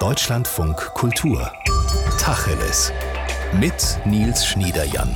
Deutschlandfunk Kultur. Tacheles. Mit Nils Schniederjan.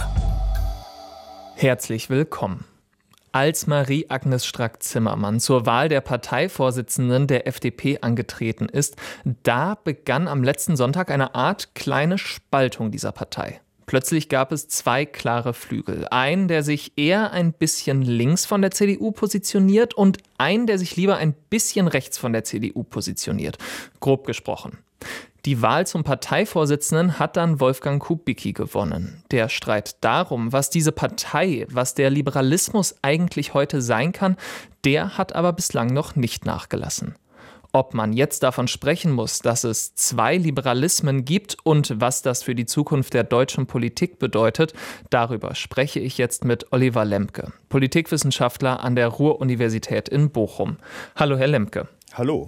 Herzlich willkommen. Als Marie-Agnes Strack-Zimmermann zur Wahl der Parteivorsitzenden der FDP angetreten ist, da begann am letzten Sonntag eine Art kleine Spaltung dieser Partei. Plötzlich gab es zwei klare Flügel. Einen, der sich eher ein bisschen links von der CDU positioniert und einen, der sich lieber ein bisschen rechts von der CDU positioniert. Grob gesprochen. Die Wahl zum Parteivorsitzenden hat dann Wolfgang Kubicki gewonnen. Der Streit darum, was diese Partei, was der Liberalismus eigentlich heute sein kann, der hat aber bislang noch nicht nachgelassen. Ob man jetzt davon sprechen muss, dass es zwei Liberalismen gibt und was das für die Zukunft der deutschen Politik bedeutet, darüber spreche ich jetzt mit Oliver Lemke, Politikwissenschaftler an der Ruhr-Universität in Bochum. Hallo, Herr Lemke. Hallo.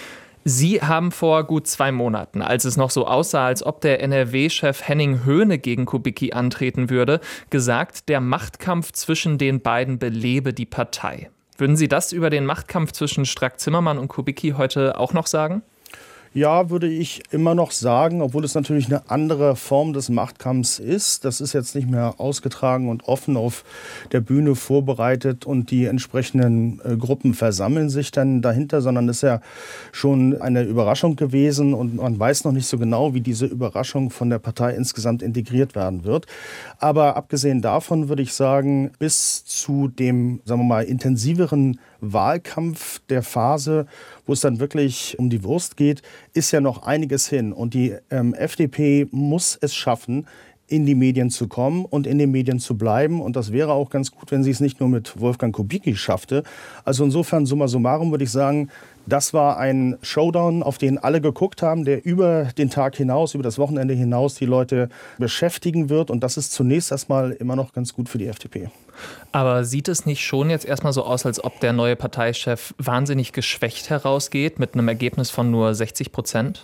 Sie haben vor gut 2 Monaten, als es noch so aussah, als ob der NRW-Chef Henning Höhne gegen Kubicki antreten würde, gesagt, der Machtkampf zwischen den beiden belebe die Partei. Würden Sie das über den Machtkampf zwischen Strack-Zimmermann und Kubicki heute auch noch sagen? Ja, würde ich immer noch sagen, obwohl es natürlich eine andere Form des Machtkampfs ist. Das ist jetzt nicht mehr ausgetragen und offen auf der Bühne vorbereitet und die entsprechenden Gruppen versammeln sich dann dahinter, sondern es ist ja schon eine Überraschung gewesen und man weiß noch nicht so genau, wie diese Überraschung von der Partei insgesamt integriert werden wird. Aber abgesehen davon würde ich sagen, bis zu dem, sagen wir mal, intensiveren Wahlkampf der Phase, wo es dann wirklich um die Wurst geht, ist ja noch einiges hin. Und die FDP muss es schaffen, in die Medien zu kommen und in den Medien zu bleiben. Und das wäre auch ganz gut, wenn sie es nicht nur mit Wolfgang Kubicki schaffte. Also insofern, summa summarum, würde ich sagen, das war ein Showdown, auf den alle geguckt haben, der über den Tag hinaus, über das Wochenende hinaus die Leute beschäftigen wird. Und das ist zunächst erstmal immer noch ganz gut für die FDP. Aber sieht es nicht schon jetzt erstmal so aus, als ob der neue Parteichef wahnsinnig geschwächt herausgeht mit einem Ergebnis von nur 60%?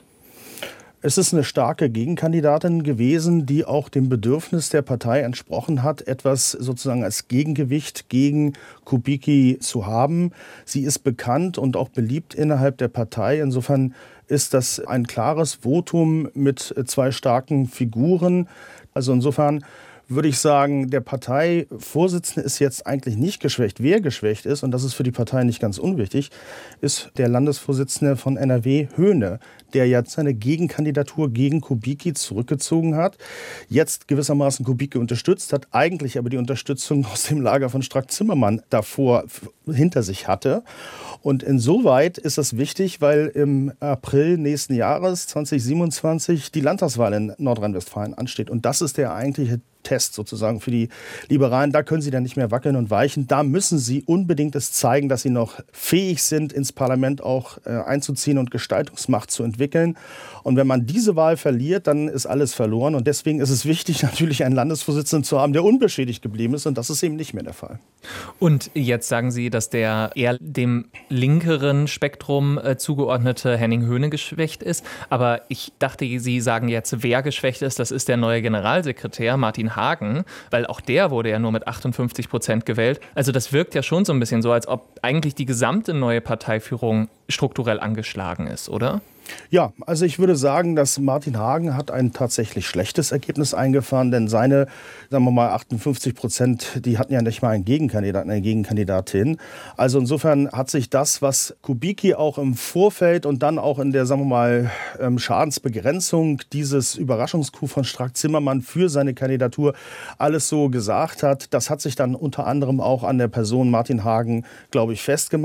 Es ist eine starke Gegenkandidatin gewesen, die auch dem Bedürfnis der Partei entsprochen hat, etwas sozusagen als Gegengewicht gegen Kubicki zu haben. Sie ist bekannt und auch beliebt innerhalb der Partei. Insofern ist das ein klares Votum mit 2 starken Figuren. Also insofern würde ich sagen, der Parteivorsitzende ist jetzt eigentlich nicht geschwächt. Wer geschwächt ist, und das ist für die Partei nicht ganz unwichtig, ist der Landesvorsitzende von NRW, Höhne, der jetzt seine Gegenkandidatur gegen Kubicki zurückgezogen hat, jetzt gewissermaßen Kubicki unterstützt hat, eigentlich aber die Unterstützung aus dem Lager von Strack-Zimmermann davor hinter sich hatte. Und insoweit ist das wichtig, weil im April nächsten Jahres, 2027, die Landtagswahl in Nordrhein-Westfalen ansteht. Und das ist der eigentliche Test sozusagen für die Liberalen. Da können sie dann nicht mehr wackeln und weichen. Da müssen sie unbedingt es zeigen, dass sie noch fähig sind, ins Parlament auch einzuziehen und Gestaltungsmacht zu entwickeln. Und wenn man diese Wahl verliert, dann ist alles verloren. Und deswegen ist es wichtig, natürlich einen Landesvorsitzenden zu haben, der unbeschädigt geblieben ist. Und das ist eben nicht mehr der Fall. Und jetzt sagen Sie, dass der eher dem linkeren Spektrum zugeordnete Henning Höhne geschwächt ist. Aber ich dachte, Sie sagen jetzt, wer geschwächt ist. Das ist der neue Generalsekretär Martin Hagen, weil auch der wurde ja nur mit 58% gewählt. Also das wirkt ja schon so ein bisschen so, als ob eigentlich die gesamte neue Parteiführung strukturell angeschlagen ist, oder? Ja, also ich würde sagen, dass Martin Hagen hat ein tatsächlich schlechtes Ergebnis eingefahren, denn seine, sagen wir mal, 58%, die hatten ja nicht mal einen Gegenkandidaten, eine Gegenkandidatin. Also insofern hat sich das, was Kubicki auch im Vorfeld und dann auch in der, sagen wir mal, Schadensbegrenzung dieses Überraschungscoup von Strack-Zimmermann für seine Kandidatur alles so gesagt hat, das hat sich dann unter anderem auch an der Person Martin Hagen, glaube ich, festgemacht.